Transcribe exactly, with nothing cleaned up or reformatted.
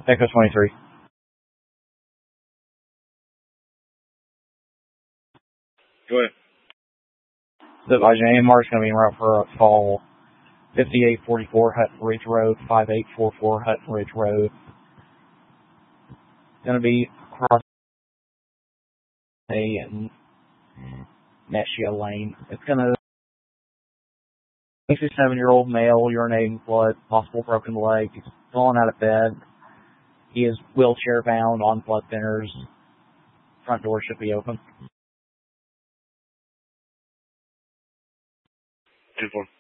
Echo twenty-three. Go ahead. The Virginia Mark's going to be en route for a call fifty-eight forty-four Hutton Ridge Road, fifty-eight forty-four Hutton Ridge Road. Going to be across a Neshia Lane. It's going to twenty-seven-year-old male, urinating blood, possible broken leg. He's fallen out of bed. He is wheelchair bound on blood thinners. Front door should be open. ten four.